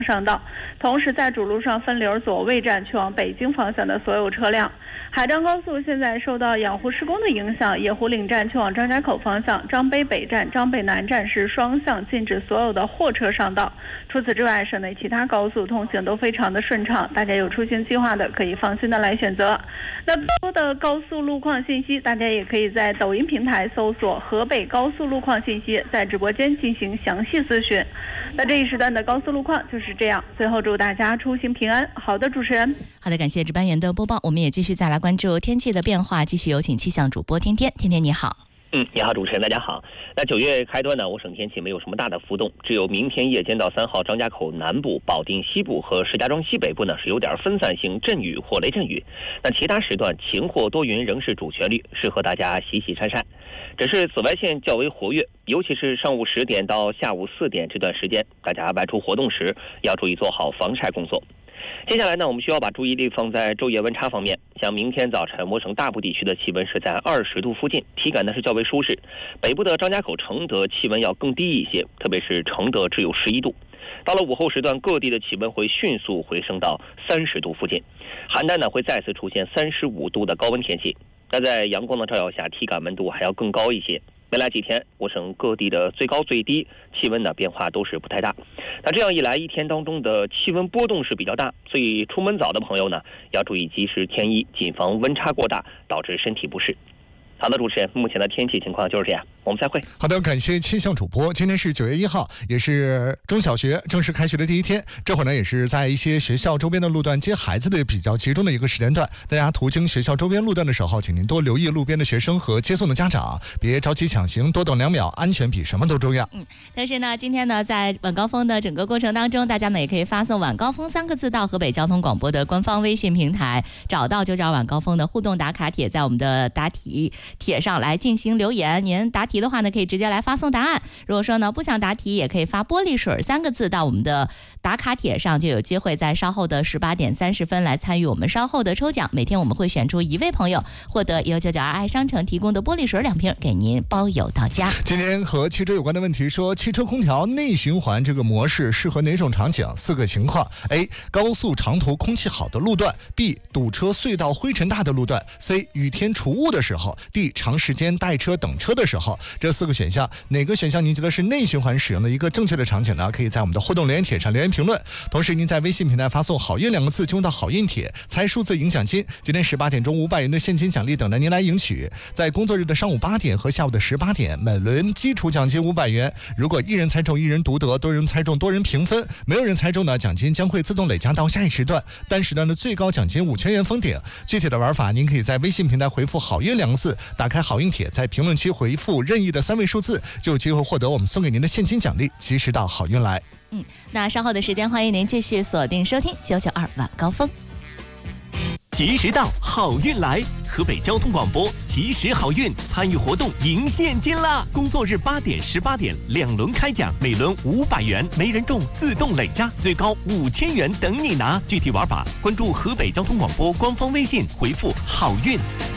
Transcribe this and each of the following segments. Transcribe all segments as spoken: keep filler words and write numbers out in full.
上道，同时在主路上分流左卫站去往北京方向的所有车辆。海张高速现在受到养护施工的影响，野湖岭站去往张家口方向、张北北站、张北南站是双向禁止所有的货车上道。除此之外，省内其他高速通行都非常的顺畅，大家有出行计划的可以放心的来选择。那多的高速路况信息，大家也可以在抖音平台搜索河北高速路况信息，在直播间进行详细咨询。那这一时段的高速路况就是这样，最后祝大家出行平安。好的，主持人。 好的，感谢值班员的播报，我们也继续再来关注天气的变化，继续有请气象主播天天。天天你好。 嗯，你好，主持人，大家好。那九月开端呢，我省天气没有什么大的浮动，只有明天夜间到三号张家口南部、保定西部和石家庄西北部呢是有点分散性阵雨或雷阵雨。那其他时段晴或多云仍是主旋律，适合大家洗洗晒晒。只是紫外线较为活跃，尤其是上午十点到下午四点这段时间，大家外出活动时要注意做好防晒工作。接下来呢，我们需要把注意力放在昼夜温差方面。像明天早晨，我省大部地区的气温是在二十度附近，体感呢是较为舒适。北部的张家口、承德气温要更低一些，特别是承德只有十一度。到了午后时段，各地的气温会迅速回升到三十度附近，邯郸呢会再次出现三十五度的高温天气。那在阳光的照耀下，体感温度还要更高一些。未来几天，我省各地的最高最低气温呢变化都是不太大。那这样一来，一天当中的气温波动是比较大，所以出门早的朋友呢要注意及时添衣，谨防温差过大导致身体不适。好的，主持人，目前的天气情况就是这样，我们再会。 好的，感谢气象主播。今天是九月一号，也是中小学正式开学的第一天。这会儿呢，也是在一些学校周边的路段接孩子的比较集中的一个时间段。大家途经学校周边路段的时候，请您多留意路边的学生和接送的家长，别着急抢行，多等两秒，安全比什么都重要。 嗯，但是呢，今天呢，在晚高峰的整个过程当中，大家呢也可以发送晚高峰三个字到河北交通广播的官方微信平台，找到就找晚高峰的互动打卡帖，在我们的答题帖上来进行留言。您答题的话呢，可以直接来发送答案。如果说呢不想答题，也可以发玻璃水三个字到我们的打卡帖上，就有机会在稍后的十八点三十分来参与我们稍后的抽奖。每天我们会选出一位朋友，获得由九九二爱商城提供的玻璃水两瓶，给您包邮到家。 今天和汽车有关的问题说，汽车空调内循环这个模式适合哪种场景？四个情况 ：A. 高速长途空气好的路段 ；B. 堵车隧道灰尘大的路段 ；C. 雨天除雾的时候 ；D. 长时间待车等车的时候。这四个选项，哪个选项您觉得是内循环使用的一个正确的场景呢？可以在我们的互动留言帖上留言评论。同时，您在微信平台发送“好运”两个字，进入到好运帖，猜数字赢奖金。今天十八点钟五百元的现金奖励等着您来赢取。在工作日的上午八点和下午的十八点，每轮基础奖金五百元。如果一人猜中，一人独得；多人猜中，多人平分。没有人猜中呢，奖金将会自动累加到下一时段。单时段的最高奖金五千元封顶。具体的玩法，您可以在微信平台回复“好运”两个字，打开好运帖，在评论区回复任意的三位数字，就有机会获得我们送给您的现金奖励。及时到好运来。 嗯，那稍后的时间，欢迎您继续锁定收听九九二晚高峰。 及时到，好运来！河北交通广播及时好运，参与活动赢现金啦！工作日八点、十八点两轮开奖，每轮五百元，没人中自动累加，最高五千元等你拿。具体玩法，关注河北交通广播官方微信，回复好运。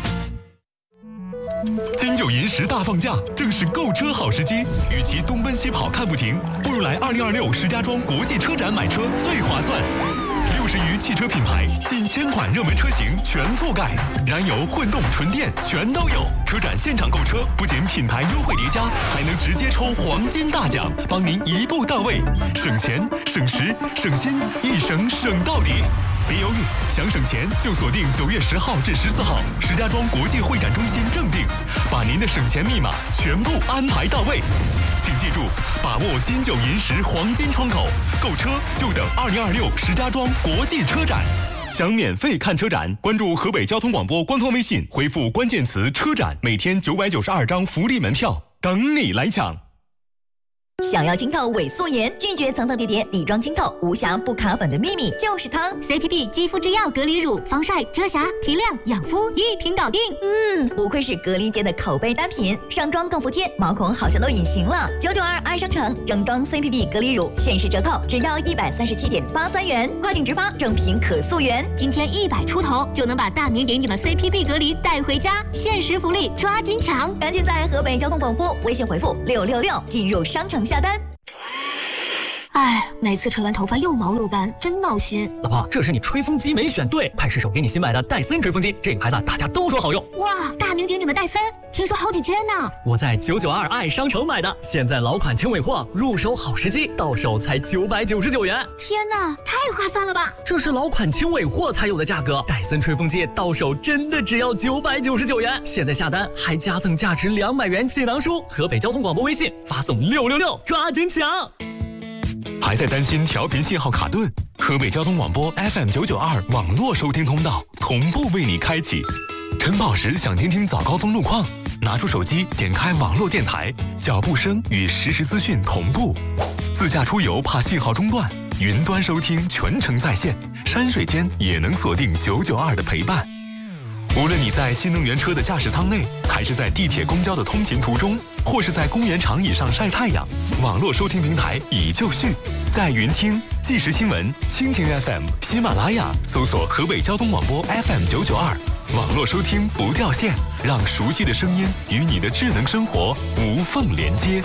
金九银十大放假，正是购车好时机。与其东奔西跑看不停，不如来二零二六石家庄国际车展买车最划算。六十余汽车品牌，近千款热门车型全覆盖，燃油、混动、纯电全都有。车展现场购车，不仅品牌优惠叠加，还能直接抽黄金大奖，帮您一步到位，省钱、省时、省心，一省省到底。别犹豫，想省钱就锁定九月十号至十四号石家庄国际会展中心正定，把您的省钱密码全部安排到位。请记住，把握金九银十黄金窗口，购车就等二零二六石家庄国际车展。想免费看车展，关注河北交通广播官方微信，回复关键词“车展”，每天九百九十二张福利门票等你来抢。 想要清透伪素颜，拒绝层层叠叠，底妆清透，无瑕不卡粉的秘密就是它 C P P 肌肤之钥隔离乳，防晒、遮瑕、提亮、养肤一瓶搞定。 嗯，不愧是隔离界的口碑单品，上妆更服帖，毛孔好像都隐形了。九九二爱商城整装 C P P 隔离乳限时折扣，只要一百三十七点八三元，快警直发，正品可溯源。 今天一百出头就能把大名鼎鼎的 C P P 隔离带回家，限时福利抓紧抢！ 赶紧在河北交通广播微信回复六六六进入商城下单。 哎，每次吹完头发又毛又干，真闹心。 老婆，这是你吹风机没选对，快试手给你新买的戴森吹风机，这个牌子大家都说好用。 哇，大名鼎鼎的戴森，听说好几千呢。 我在九九二爱商城买的，现在老款轻尾货，入手好时机，到手才九百九十九元。 天哪，太划算了吧！ 这是老款轻尾货才有的价格，戴森吹风机到手真的只要九百九十九元。现在下单还加赠价值两百元气囊书，河北交通广播微信发送六六六，抓紧抢！ 还在担心调频信号卡顿？河北交通广播 F M 九九二网络收听通道同步为你开启。晨跑时想听听早高峰路况，拿出手机点开网络电台，脚步声与实时资讯同步。自驾出游怕信号中断，云端收听全程在线，山水间也能锁定九九二的陪伴。无论你在新能源车的驾驶舱内，还是在地铁公交的通勤途中，或是在公园长椅上晒太阳，网络收听平台已就绪，在云听、即时新闻、蜻蜓 F M、喜马拉雅搜索河北交通广播 F M 九九二，网络收听不掉线，让熟悉的声音与你的智能生活无缝连接。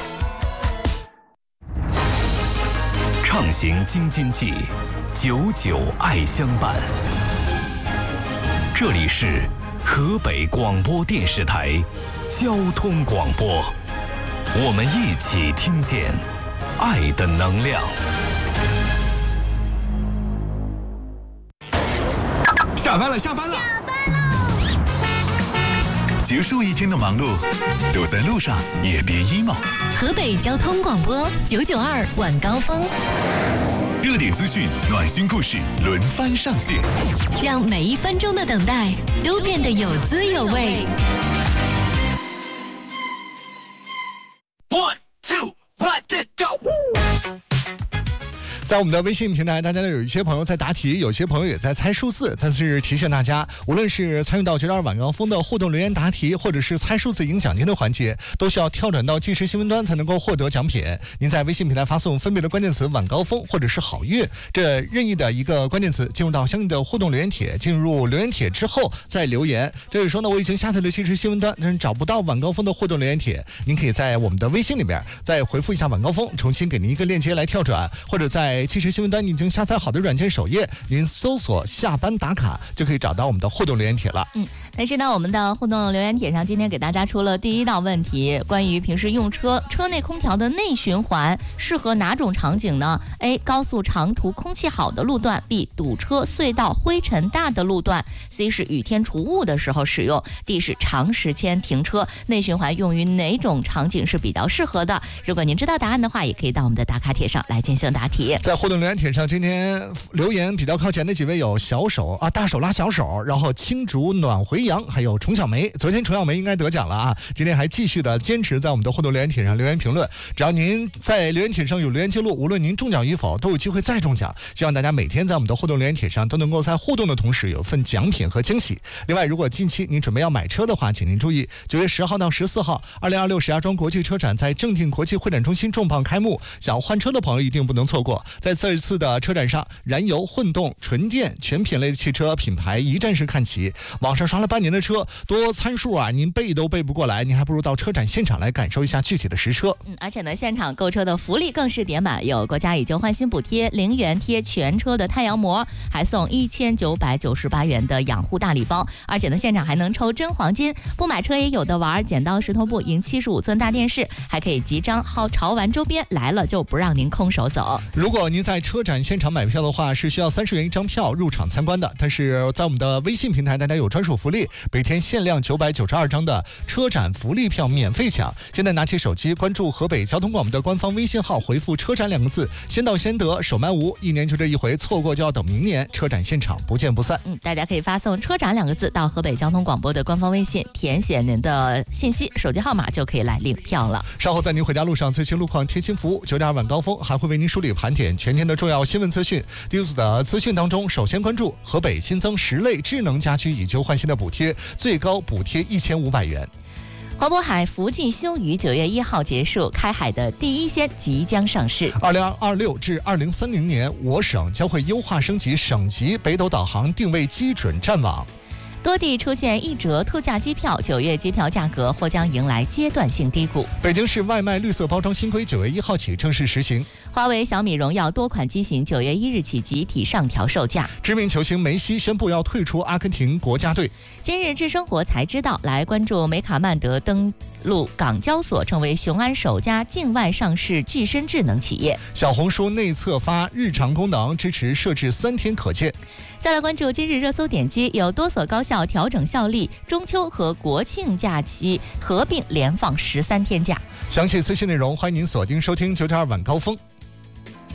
畅行京津冀，久久爱相伴。这里是河北广播电视台交通广播，我们一起听见爱的能量。 下班了，下班了， 下班喽！ 结束一天的忙碌，都在路上，也别 emo。 河北交通广播九九二晚高峰。 热点资讯、暖心故事轮番上线， 让每一分钟的等待都变得有滋有味。 One two let it go。 在我们的微信平台，大家呢有一些朋友在答题，有些朋友也在猜数字。但是提醒大家，无论是参与到九点二晚高峰的互动留言答题，或者是猜数字赢奖金的环节，都需要跳转到即时新闻端才能够获得奖品。您在微信平台发送分别的关键词晚高峰或者是好运这任意的一个关键词，进入到相应的互动留言帖，进入留言帖之后再留言。这里说呢，我已经下载了即时新闻端，但是找不到晚高峰的互动留言帖，您可以在我们的微信里边再回复一下晚高峰，重新给您一个链接来跳转，或者在即时新闻端你已经下载好的软件首页，您搜索下班打卡就可以找到我们的互动留言帖了。 嗯，但是呢，我们的互动留言帖上今天给大家出了第一道问题，关于平时用车车内空调的内循环适合哪种场景呢？ A. 高速长途空气好的路段， B. 堵车隧道灰尘大的路段， C. 是雨天除雾的时候使用， D. 是长时间停车。内循环用于哪种场景是比较适合的？如果您知道答案的话，也可以到我们的打卡帖上来进行答题。 在互动留言帖上，今天留言比较靠前的几位有小手啊，大手拉小手，然后青竹暖回阳，还有虫小梅。昨天虫小梅应该得奖了啊，今天还继续的坚持在我们的互动留言帖上留言评论。只要您在留言帖上有留言记录，无论您中奖与否，都有机会再中奖。希望大家每天在我们的互动留言帖上都能够在互动的同时有份奖品和惊喜。另外，如果近期您准备要买车的话，请您注意，九月十号到十四号，二零二六石家庄国际车展在正定国际会展中心重磅开幕，想要换车的朋友一定不能错过。在这一次的车展上，燃油、混动、纯电全品类的汽车品牌一站式看齐。网上刷了半年的车，多参数啊，您背都背不过来，您还不如到车展现场来感受一下具体的实车。 嗯，而且呢，现场购车的福利更是点满，有国家以旧换新补贴、零元贴全车的太阳膜，还送一千九百九十八元的养护大礼包。而且呢，现场还能抽真黄金，不买车也有的玩，剪刀石头布赢七十五寸大电视，还可以集章号潮玩周边，来了就不让您空手走。 如果您在车展现场买票的话，是需要三十元一张票入场参观的。但是在我们的微信平台，大家有专属福利，每天限量九百九十二张的车展福利票免费抢。现在拿起手机，关注河北交通广播的官方微信号，回复车展两个字，先到先得，手慢无，一年就这一回，错过就要等明年。车展现场不见不散。 嗯，大家可以发送车展两个字到河北交通广播的官方微信，填写您的信息、手机号码就可以来领票了。 稍后在您回家路上最新路况贴心服务，九点二晚高峰还会为您梳理盘点全天的重要新闻资讯。第一组的资讯当中，首先关注河北新增十类智能家居以旧换新的补贴，最高补贴一千五百元。 华渤海福记休渔九月一号结束，开海的第一鲜即将上市。 二零二六至二零三零年，我省将会优化升级省级北斗导航定位基准站网。 多地出现一折特价机票，九月机票价格或将迎来阶段性低谷。 北京市外卖绿色包装新规九月一号起正式实行。 华为、小米、荣耀多款机型九月一日起集体上调售价。 知名球星梅西宣布要退出阿根廷国家队。 今日智生活才知道，来关注梅卡曼德登陆港交所，成为雄安首家境外上市具身智能企业。 小红书内测发日常功能，支持设置三天可见。 再来关注今日热搜点击，有多所高校调整效力，中秋和国庆假期合并连放十三天假。 详细资讯内容，欢迎您锁定收听九点二晚高峰。